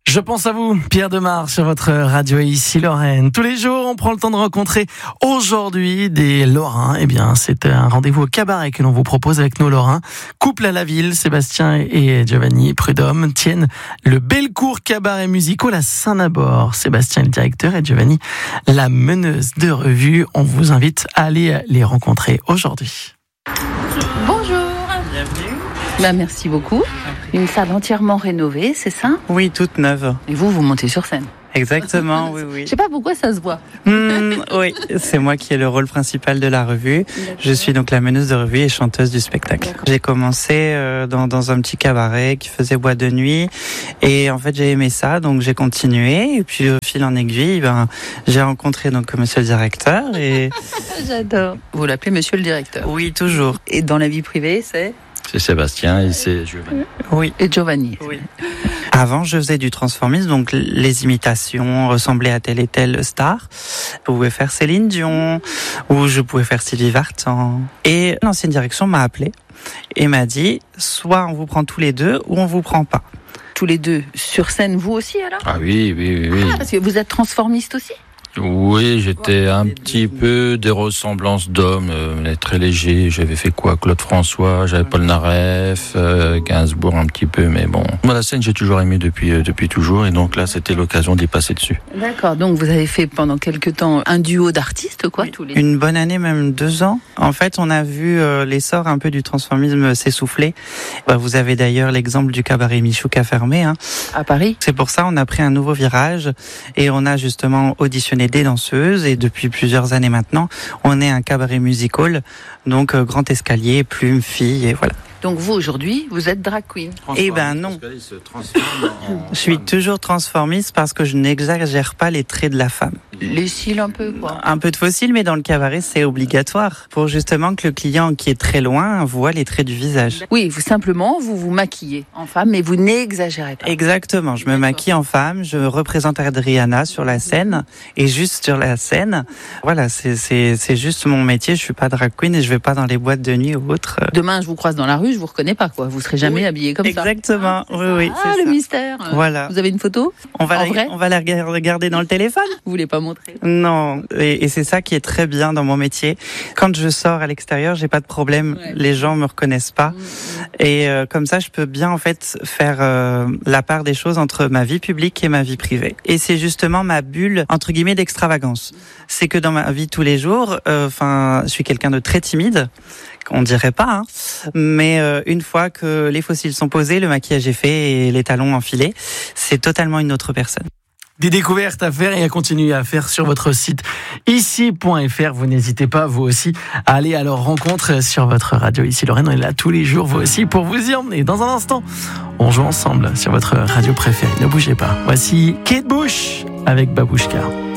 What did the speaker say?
Je pense à vous, Pierre Demar, sur votre radio ici Lorraine. Tous les jours, on prend le temps de rencontrer aujourd'hui des Lorrains. Eh bien, c'est un rendez-vous au cabaret que l'on vous propose avec nos Lorrains. Couple à la ville, Sébastien et Giovanni Prudhomme tiennent le Bellecour Cabaret Musical à Saint-Nabord. Sébastien est le directeur et Giovanni la meneuse de revue. On vous invite à aller les rencontrer aujourd'hui. Bonjour. Bienvenue. Merci beaucoup. Une salle entièrement rénovée, c'est ça ? Oui, toute neuve. Et vous montez sur scène ? Exactement, oui. Je sais pas pourquoi ça se voit. Oui, c'est moi qui ai le rôle principal de la revue. Je suis donc la meneuse de revue et chanteuse du spectacle. D'accord. J'ai commencé dans un petit cabaret qui faisait boîte de nuit et en fait j'ai aimé ça, donc j'ai continué et puis au fil en aiguille, j'ai rencontré donc monsieur le directeur et J'adore. Vous l'appelez monsieur le directeur ? Oui, toujours. Et dans la vie privée, c'est Sébastien et c'est Giovanni. Oui. Et Giovanni. Oui. Avant, je faisais du transformisme, donc les imitations ressemblaient à telle et telle star. Je pouvais faire Céline Dion, ou je pouvais faire Sylvie Vartan. Et l'ancienne direction m'a appelé et m'a dit, soit on vous prend tous les deux, ou on vous prend pas. Tous les deux sur scène, vous aussi alors ? Ah oui. Ah, parce que vous êtes transformiste aussi ? Oui, j'étais un petit peu des ressemblances d'hommes, très léger. J'avais fait quoi ? Claude François, j'avais Paul Naref, Gainsbourg un petit peu, mais bon. Moi, la scène, j'ai toujours aimé depuis toujours, et donc là, c'était l'occasion d'y passer dessus. D'accord, donc vous avez fait pendant quelques temps un duo d'artistes, quoi, tous les deux. Une bonne année, même 2 ans. En fait, on a vu l'essor un peu du transformisme s'essouffler. Vous avez d'ailleurs l'exemple du cabaret Michou qui a fermé. À Paris. C'est pour ça on a pris un nouveau virage et on a justement auditionné des danseuses et depuis plusieurs années maintenant, on est un cabaret musical, donc grand escalier, plumes, filles et voilà. Donc vous aujourd'hui, vous êtes drag queen. Eh ben non. Je suis toujours transformiste parce que je n'exagère pas les traits de la femme. Les cils un peu quoi. Un peu de fossiles, mais dans le cabaret c'est obligatoire pour justement que le client qui est très loin voit les traits du visage. Oui, vous maquillez en femme, mais vous n'exagérez pas. Exactement, je me maquille en femme, je représente Adriana sur la scène et juste sur la scène. Voilà, c'est juste mon métier, je suis pas drag queen et je vais pas dans les boîtes de nuit ou autres. Demain je vous croise dans la rue, je vous reconnais pas quoi. Vous serez jamais habillé comme Exactement. ça. Exactement. Oui, c'est le ça. mystère. Voilà. Vous avez une photo ? On va la regarder dans le téléphone. Vous voulez pas montrer ? Non. Et c'est ça qui est très bien dans mon métier. Quand je sors à l'extérieur, j'ai pas de problème. Ouais. Les gens me reconnaissent pas. Et comme ça, je peux bien en fait faire la part des choses entre ma vie publique et ma vie privée. Et c'est justement ma bulle entre guillemets d'extravagance. C'est que dans ma vie tous les jours, je suis quelqu'un de très timide. On dirait pas, mais une fois que les fossiles sont posés, le maquillage est fait et les talons enfilés, c'est totalement une autre personne. Des découvertes à faire et à continuer à faire sur votre site ici.fr. Vous n'hésitez pas, vous aussi, à aller à leur rencontre sur votre radio ici Lorraine. On est là tous les jours, vous aussi, pour vous y emmener. Dans un instant, on joue ensemble sur votre radio préférée. Ne bougez pas. Voici Kate Bush avec Babouchka.